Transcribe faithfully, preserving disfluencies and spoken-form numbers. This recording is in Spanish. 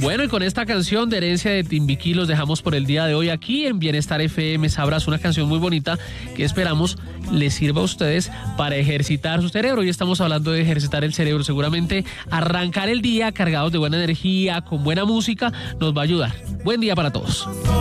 Bueno, y con esta canción de Herencia de Timbiquí los dejamos por el día de hoy aquí en Bienestar F M. Sabrás, una canción muy bonita que esperamos les sirva a ustedes para ejercitar su cerebro. Hoy estamos hablando de ejercitar el cerebro. Seguramente arrancar el día cargados de buena energía, con buena música, nos va a ayudar. Buen día para todos.